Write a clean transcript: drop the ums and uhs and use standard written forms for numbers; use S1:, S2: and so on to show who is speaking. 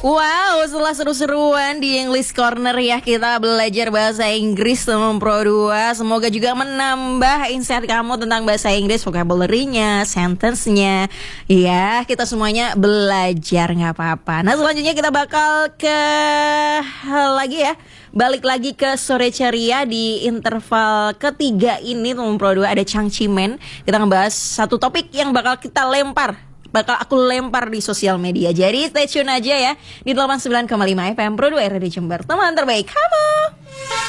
S1: Wow, setelah seru-seruan di English Corner ya, kita belajar bahasa Inggris teman Pro 2. Semoga juga menambah insight kamu tentang bahasa Inggris, vocabulary-nya, sentence-nya. Ya, kita semuanya belajar, nggak apa-apa. Nah, selanjutnya kita bakal balik lagi ke Sore Ceria di interval ketiga ini teman Pro 2. Ada Changcimen. Kita ngebahas satu topik yang bakal aku lempar di sosial media. Jadi stay tune aja ya di 89,5 FM Pro 2 RRI Jember. Teman terbaik kamu.